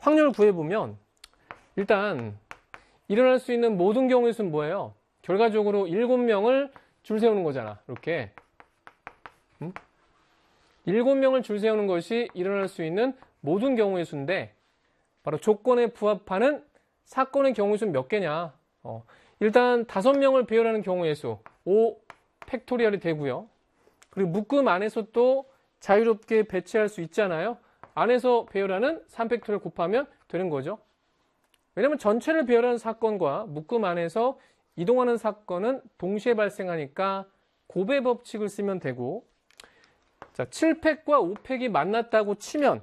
확률을 구해보면 일단 일어날 수 있는 모든 경우의 수는 뭐예요? 결과적으로 7명을 줄 세우는 거잖아. 이렇게 7명을 줄 세우는 것이 일어날 수 있는 모든 경우의 수인데 바로 조건에 부합하는 사건의 경우의 수는 몇 개냐? 일단 5명을 배열하는 경우의 수 5 팩토리얼이 되고요. 그리고 묶음 안에서 또 자유롭게 배치할 수 있잖아요. 안에서 배열하는 3 팩토리얼 곱하면 되는 거죠. 왜냐면 전체를 배열하는 사건과 묶음 안에서 이동하는 사건은 동시에 발생하니까 곱의 법칙을 쓰면 되고, 자, 7팩과 5팩이 만났다고 치면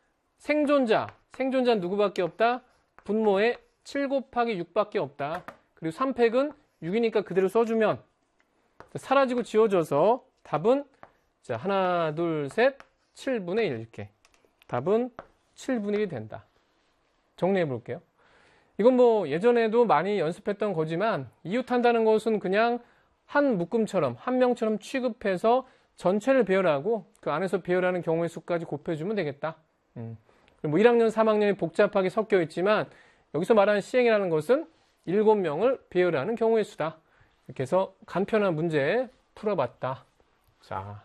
생존자는 누구밖에 없다? 분모에 7 곱하기 6밖에 없다. 그리고 3팩은 6이니까 그대로 써주면 사라지고 지워져서 답은 자, 하나, 둘, 셋, 7분의 1 이렇게. 답은 7분의 1이 된다. 정리해 볼게요. 이건 뭐 예전에도 많이 연습했던 거지만 이웃한다는 것은 그냥 한 묶음처럼 한 명처럼 취급해서 전체를 배열하고 그 안에서 배열하는 경우의 수까지 곱해주면 되겠다. 뭐 1학년, 3학년이 복잡하게 섞여 있지만 여기서 말하는 시행이라는 것은 7명을 배열하는 경우의 수다. 이렇게 해서 간편한 문제 풀어봤다. 자,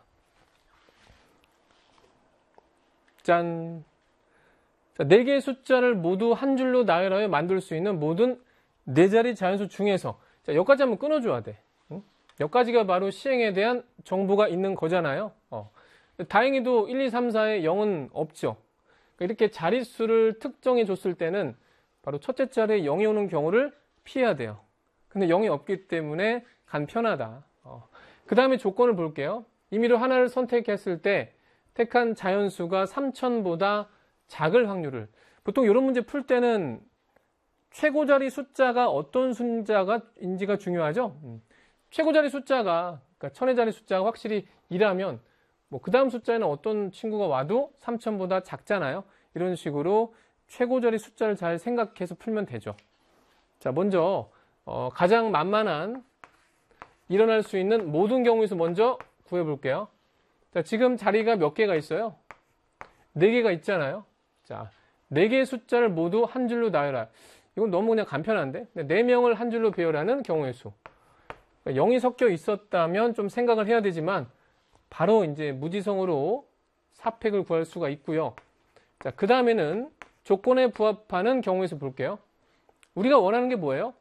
짠. 자, 4개의 숫자를 모두 한 줄로 나열하여 만들 수 있는 모든 4자리 자연수 중에서 자, 여기까지 한번 끊어줘야 돼. 여기까지가 바로 시행에 대한 정보가 있는 거잖아요. 다행히도 1, 2, 3, 4에 0은 없죠. 이렇게 자릿수를 특정해 줬을 때는 바로 첫째 자리에 0이 오는 경우를 피해야 돼요. 근데 0이 없기 때문에 간편하다. 그 다음에 조건을 볼게요. 임의로 하나를 선택했을 때 택한 자연수가 3000보다 작을 확률을, 보통 이런 문제 풀 때는 최고 자리 숫자가 어떤 숫자인지가 중요하죠. 최고 자리 숫자가, 그러니까 천의 자리 숫자가 확실히 2라면 뭐 그 다음 숫자에는 어떤 친구가 와도 3000보다 작잖아요. 이런 식으로 최고 자리 숫자를 잘 생각해서 풀면 되죠. 자, 먼저 가장 만만한 일어날 수 있는 모든 경우에서 먼저 구해볼게요. 자, 지금 자리가 몇 개가 있어요? 4개가 있잖아요. 자, 4개의 숫자를 모두 한 줄로 나열하. 이건 너무 그냥 간편한데? 4명을 한 줄로 배열하는 경우의 수. 0이 섞여 있었다면 좀 생각을 해야 되지만 바로 이제 무지성으로 4팩을 구할 수가 있고요. 자, 그 다음에는 조건에 부합하는 경우의 수 볼게요. 우리가 원하는 게 뭐예요?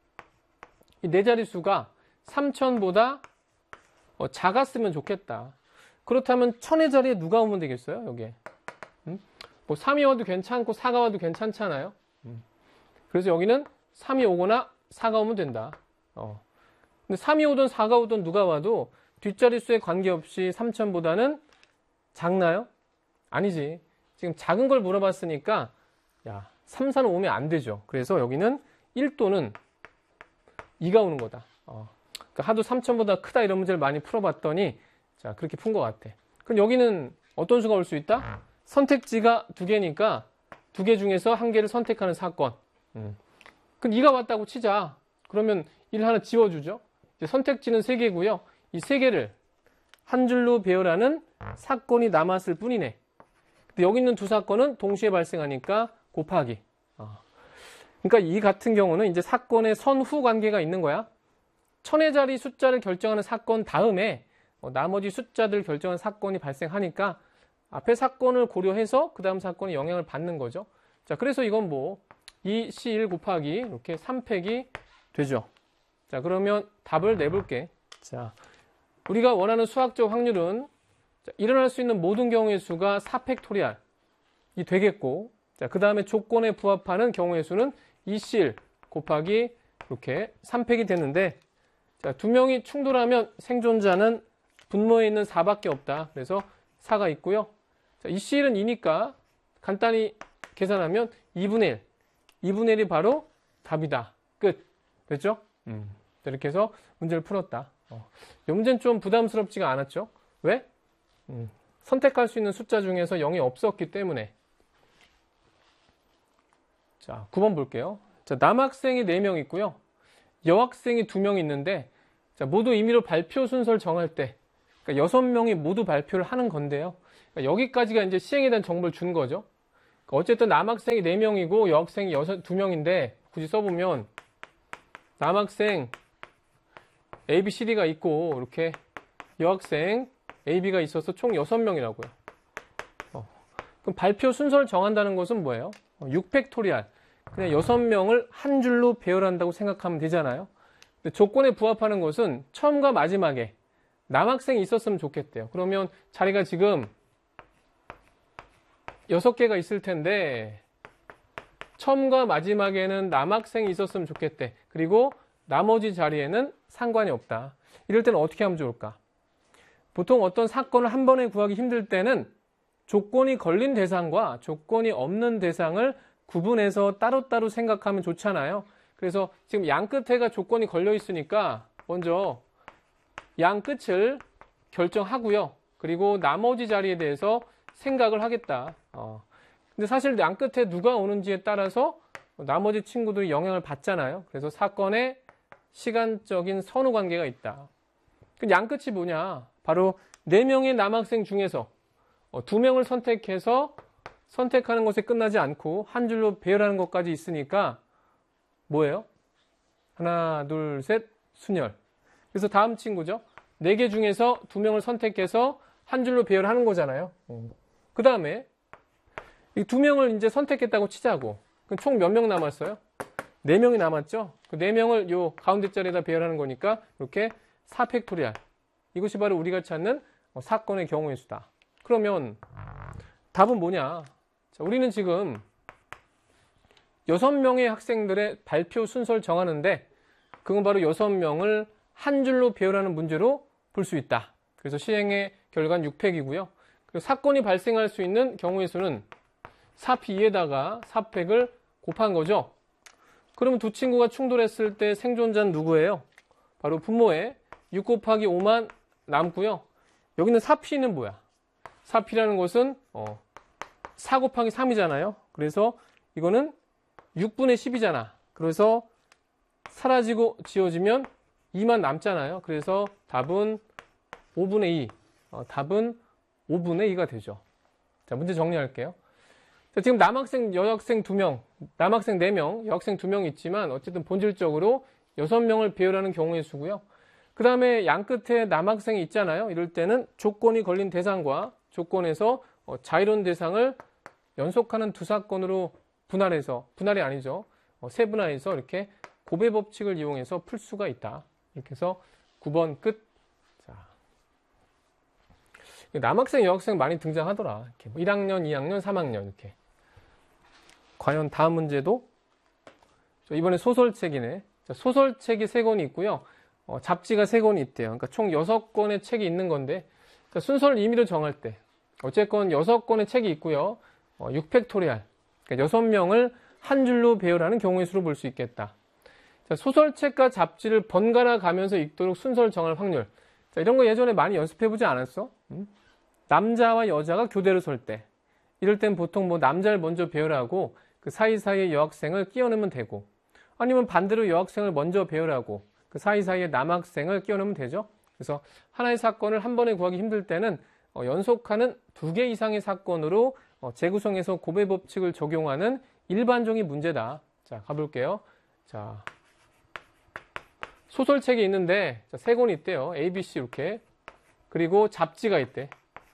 이 4자리 수가 3000보다 작았으면 좋겠다. 그렇다면 1000의 자리에 누가 오면 되겠어요? 여기에. 뭐 3이 와도 괜찮고 4가 와도 괜찮잖아요. 그래서 여기는 3이 오거나 4가 오면 된다. 근데 3이 오든 4가 오든 누가 와도 뒷자리 수에 관계없이 3000보다는 작나요? 아니지. 지금 작은 걸 물어봤으니까 야, 3, 4는 오면 안 되죠. 그래서 여기는 1 또는 2가 오는 거다. 그러니까 하도 3000보다 크다 이런 문제를 많이 풀어봤더니 자, 그렇게 푼 것 같아. 그럼 여기는 어떤 수가 올 수 있다? 선택지가 2개니까 2개 중에서 1개를 선택하는 사건. 그럼 2가 왔다고 치자. 그러면 1 하나 지워주죠. 이제 선택지는 3개고요. 이 3개를 한 줄로 배열하는 사건이 남았을 뿐이네. 근데 여기 있는 2 사건은 동시에 발생하니까 곱하기. 그러니까 이 같은 경우는 이제 사건의 선후 관계가 있는 거야. 1000의 자리 숫자를 결정하는 사건 다음에 나머지 숫자들 결정하는 사건이 발생하니까 앞에 사건을 고려해서 그 다음 사건이 영향을 받는 거죠. 자, 그래서 이건 뭐 2C1 곱하기 이렇게 3팩이 되죠. 자, 그러면 답을 내볼게. 자, 우리가 원하는 수학적 확률은 자, 일어날 수 있는 모든 경우의 수가 4팩토리알이 되겠고, 자, 그 다음에 조건에 부합하는 경우의 수는 2C1 곱하기 이렇게 3팩이 되는데, 자, 2명이 충돌하면 생존자는 분모에 있는 4밖에 없다. 그래서 4가 있고요. 자, EC1은 2니까 간단히 계산하면 2분의 1. 2분의 1이 바로 답이다. 끝. 됐죠? 이렇게 해서 문제를 풀었다. 이 문제는 좀 부담스럽지가 않았죠? 왜? 선택할 수 있는 숫자 중에서 0이 없었기 때문에. 자, 9번 볼게요. 자, 남학생이 4명 있고요. 여학생이 2명 있는데, 자, 모두 임의로 발표 순서를 정할 때, 그러니까 6명이 모두 발표를 하는 건데요. 그러니까 여기까지가 이제 시행에 대한 정보를 준 거죠. 어쨌든 남학생이 4명이고 여학생이 2명인데 굳이 써보면 남학생 A, B, C, D가 있고 이렇게 여학생 A, B가 있어서 총 6명이라고요. 그럼 발표 순서를 정한다는 것은 뭐예요? 6팩토리알. 그냥 6명을 한 줄로 배열한다고 생각하면 되잖아요. 근데 조건에 부합하는 것은 처음과 마지막에 남학생이 있었으면 좋겠대요. 그러면 자리가 지금 6개가 있을 텐데 처음과 마지막에는 남학생이 있었으면 좋겠대. 그리고 나머지 자리에는 상관이 없다. 이럴 때는 어떻게 하면 좋을까? 보통 어떤 사건을 한 번에 구하기 힘들 때는 조건이 걸린 대상과 조건이 없는 대상을 구분해서 따로따로 생각하면 좋잖아요. 그래서 지금 양 끝에가 조건이 걸려 있으니까 먼저 양 끝을 결정하고요. 그리고 나머지 자리에 대해서 생각을 하겠다. 근데 사실 양 끝에 누가 오는지에 따라서 나머지 친구들이 영향을 받잖아요. 그래서 사건에 시간적인 선후 관계가 있다. 양 끝이 뭐냐? 바로 4명의 남학생 중에서 2명을 선택해서 선택하는 것에 끝나지 않고 한 줄로 배열하는 것까지 있으니까 뭐예요? 하나, 둘, 셋, 순열. 그래서 다음 친구죠. 4개 중에서 2명을 선택해서 한 줄로 배열하는 거잖아요. 그 다음에 이 2명을 이제 선택했다고 치자고. 그럼 총 몇 명 남았어요? 4명이 남았죠? 그 4명을 요 가운데 자리에다 배열하는 거니까 이렇게 4팩토리알. 이것이 바로 우리가 찾는 사건의 경우의 수다. 그러면 답은 뭐냐? 자, 우리는 지금 6명의 학생들의 발표 순서를 정하는데 그건 바로 6명을 한 줄로 배열하는 문제로 볼 수 있다. 그래서 시행의 결과는 6팩이고요. 그리고 사건이 발생할 수 있는 경우의 수는 4P2에다가 4팩을 곱한 거죠. 그러면 두 친구가 충돌했을 때 생존자는 누구예요? 바로 분모에 6 곱하기 5만 남고요. 여기는 4P는 뭐야? 4P라는 것은 4 곱하기 3이잖아요. 그래서 이거는 6분의 10이잖아. 그래서 사라지고 지워지면 2만 남잖아요. 그래서 답은 5분의 2. 답은 5분의 2가 되죠. 자, 문제 정리할게요. 자, 지금 남학생, 여학생 2명, 남학생 4명, 여학생 2명 있지만 어쨌든 본질적으로 6명을 배열하는 경우의 수고요. 그 다음에 양 끝에 남학생이 있잖아요. 이럴 때는 조건이 걸린 대상과 조건에서 자유로운 대상을 연속하는 두 사건으로 분할이 아니죠. 세분화해서 이렇게 곱의 법칙을 이용해서 풀 수가 있다. 이렇게 해서 9번 끝. 자, 남학생, 여학생 많이 등장하더라. 이렇게 1학년, 2학년, 3학년 이렇게. 과연 다음 문제도 이번에 소설책이네. 자, 소설책이 3권이 있고요. 잡지가 3권이 있대요. 그러니까 총 6권의 책이 있는 건데 자, 순서를 임의로 정할 때 어쨌건 6권의 책이 있고요. 6팩토리알. 그러니까 6명을 한 줄로 배열하는 경우의 수로 볼 수 있겠다. 자, 소설책과 잡지를 번갈아 가면서 읽도록 순서를 정할 확률. 자, 이런 거 예전에 많이 연습해보지 않았어? 남자와 여자가 교대로 설 때. 이럴 땐 보통 뭐 남자를 먼저 배열하고 그 사이사이에 여학생을 끼워넣으면 되고 아니면 반대로 여학생을 먼저 배열하고 그 사이사이에 남학생을 끼워넣으면 되죠. 그래서 하나의 사건을 한 번에 구하기 힘들 때는 연속하는 2개 이상의 사건으로 재구성해서 곱의 법칙을 적용하는 일반적인 문제다. 자, 가볼게요. 자, 소설책이 있는데 3권이 있대요. A, B, C 이렇게. 그리고 잡지가 있대.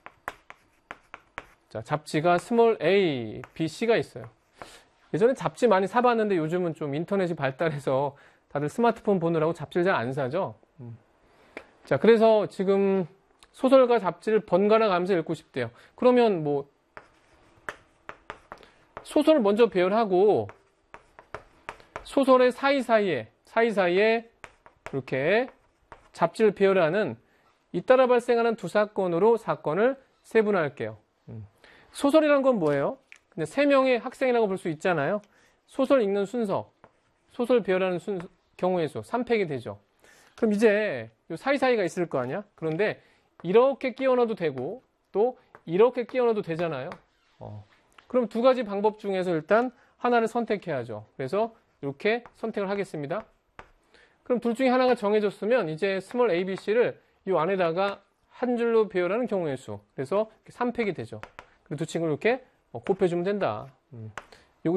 자, 잡지가 스몰 a, b, c가 있어요. 예전에 잡지 많이 사봤는데 요즘은 좀 인터넷이 발달해서 다들 스마트폰 보느라고 잡지를 잘 안 사죠. 자, 그래서 지금 소설과 잡지를 번갈아 가면서 읽고 싶대요. 그러면 뭐 소설을 먼저 배열하고 소설의 사이사이에 이렇게 잡지를 배열하는 잇따라 발생하는 두 사건으로 사건을 세분화할게요. 소설이란 건 뭐예요? 근데 3명의 학생이라고 볼 수 있잖아요. 소설 읽는 순서, 소설 배열하는 경우의 수 3팩이 되죠. 그럼 이제 요 사이사이가 있을 거 아니야? 그런데 이렇게 끼워 넣어도 되고 또 이렇게 끼워 넣어도 되잖아요. 그럼 두 가지 방법 중에서 일단 하나를 선택해야죠. 그래서 이렇게 선택을 하겠습니다. 그럼 둘 중에 하나가 정해졌으면 이제 스몰 a, b, c를 이 안에다가 한 줄로 배열하는 경우의 수. 그래서 3팩이 되죠. 그리고 두 친구를 이렇게 곱해주면 된다. 음.